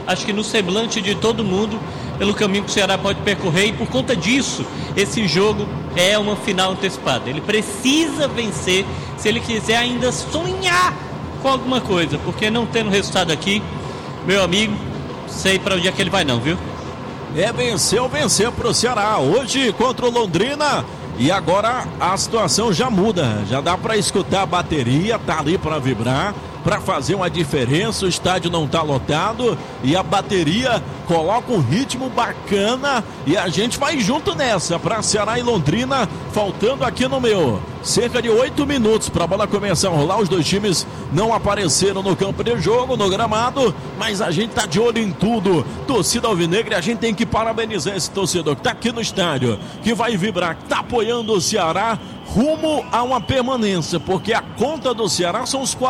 acho que no semblante de todo mundo, pelo caminho que o Ceará pode percorrer, e por conta disso, esse jogo é uma final antecipada. Ele precisa vencer se ele quiser ainda sonhar com alguma coisa, porque não tendo resultado aqui, meu amigo, sei para onde é que ele vai não, viu? É vencer pro Ceará hoje contra o Londrina. E agora a situação já muda, já dá para escutar a bateria, tá ali para vibrar, para fazer uma diferença. O estádio não tá lotado e a bateria coloca um ritmo bacana e a gente vai junto nessa para Ceará e Londrina, faltando aqui no meu cerca de 8 minutos para a bola começar a rolar. Os dois times não apareceram no campo de jogo, no gramado, mas a gente tá de olho em tudo. Torcida alvinegra, a gente tem que parabenizar esse torcedor que tá aqui no estádio, que vai vibrar, que tá apoiando o Ceará rumo a uma permanência, porque a conta do Ceará são os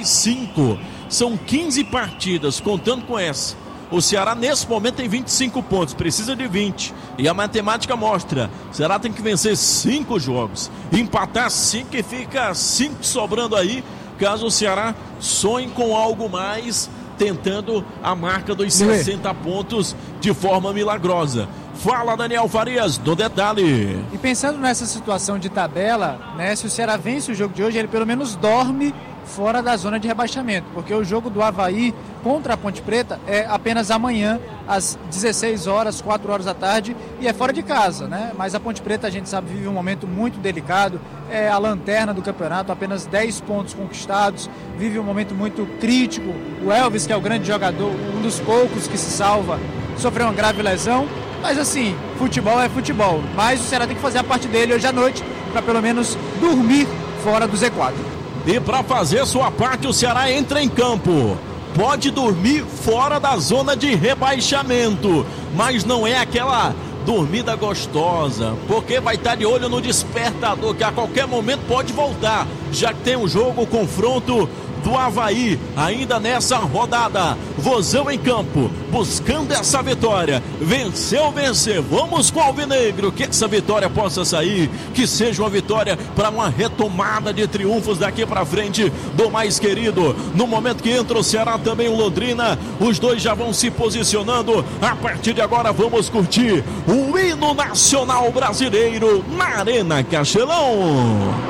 45, são 15 partidas, contando com essa. O Ceará nesse momento tem 25 pontos, precisa de 20. E a matemática mostra, o Ceará tem que vencer 5 jogos, empatar 5 e fica 5 sobrando aí, caso o Ceará sonhe com algo mais, tentando a marca dos 60 pontos de forma milagrosa. Fala, Daniel Farias, do detalhe. E pensando nessa situação de tabela, né, se o Ceará vence o jogo de hoje, ele pelo menos dorme fora da zona de rebaixamento, porque o jogo do Avaí contra a Ponte Preta é apenas amanhã, às 16 horas, 4 horas da tarde, e é fora de casa, né? Mas a Ponte Preta, a gente sabe, vive um momento muito delicado, é a lanterna do campeonato, apenas 10 pontos conquistados, vive um momento muito crítico. O Elvis, que é o grande jogador, um dos poucos que se salva, sofreu uma grave lesão, mas assim, futebol é futebol, mas o Ceará tem que fazer a parte dele hoje à noite, para pelo menos dormir fora do Z4. E para fazer sua parte, o Ceará entra em campo. Pode dormir fora da zona de rebaixamento, mas não é aquela dormida gostosa, porque vai estar de olho no despertador, que a qualquer momento pode voltar, já que tem um jogo, confronto do Avaí, ainda nessa rodada. Vozão em campo, buscando essa vitória. Vencer, vamos com o Alvinegro, que essa vitória possa sair, que seja uma vitória para uma retomada de triunfos daqui para frente do mais querido. No momento que entra o Ceará, também o Londrina, os dois já vão se posicionando. A partir de agora vamos curtir o hino nacional brasileiro na Arena Castelão.